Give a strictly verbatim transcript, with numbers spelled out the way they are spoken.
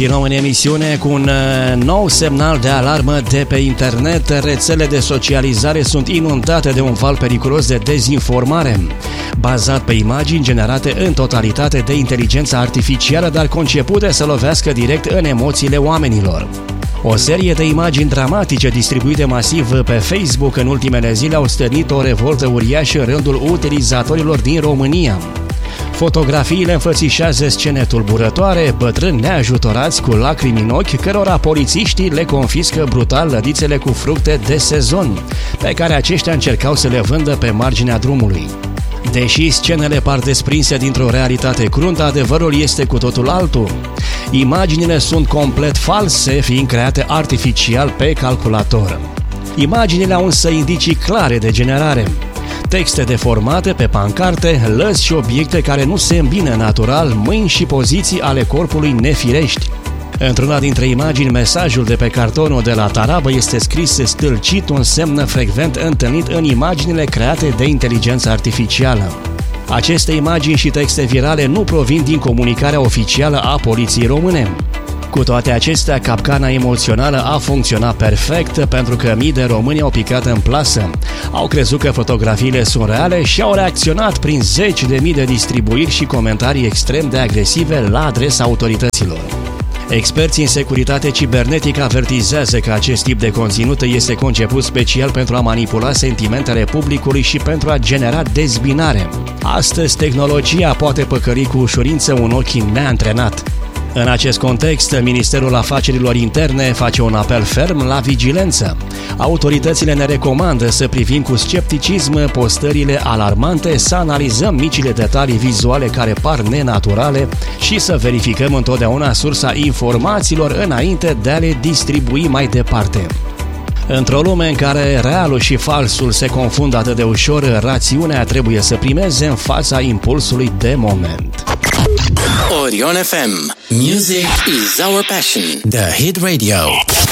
Continuăm în emisiune cu un nou semnal de alarmă de pe internet. Rețelele de socializare sunt inundate de un val periculos de dezinformare, bazat pe imagini generate în totalitate de inteligența artificială, dar concepute să lovească direct în emoțiile oamenilor. O serie de imagini dramatice distribuite masiv pe Facebook în ultimele zile au stârnit o revoltă uriașă în rândul utilizatorilor din România. Fotografiile înfățișează scene tulburătoare, bătrâni neajutorați cu lacrimi în ochi, cărora polițiștii le confiscă brutal lădițele cu fructe de sezon, pe care aceștia încercau să le vândă pe marginea drumului. Deși scenele par desprinse dintr-o realitate cruntă, adevărul este cu totul altul. Imaginile sunt complet false, fiind create artificial pe calculator. Imaginile au însă indicii clare de generare. Texte deformate pe pancarte, lăzi și obiecte care nu se îmbină natural, mâini și poziții ale corpului nefirești. Într-una dintre imagini, mesajul de pe cartonul de la tarabă este scris stâlcit, un semn frecvent întâlnit în imaginile create de inteligență artificială. Aceste imagini și texte virale nu provin din comunicarea oficială a poliției române. Cu toate acestea, capcana emoțională a funcționat perfect, pentru că mii de români au picat în plasă. Au crezut că fotografiile sunt reale și au reacționat prin zeci de mii de distribuiri și comentarii extrem de agresive la adresa autorităților. Experții în securitate cibernetică avertizează că acest tip de conținut este conceput special pentru a manipula sentimentele publicului și pentru a genera dezbinare. Astăzi, tehnologia poate păcăli cu ușurință un ochi neantrenat. În acest context, Ministerul Afacerilor Interne face un apel ferm la vigilență. Autoritățile ne recomandă să privim cu scepticism postările alarmante, să analizăm micile detalii vizuale care par nenaturale și să verificăm întotdeauna sursa informațiilor înainte de a le distribui mai departe. Într-o lume în care realul și falsul se confundă atât de ușor, rațiunea trebuie să primeze în fața impulsului de moment. Orion F M. Music is our passion. The Hit Radio.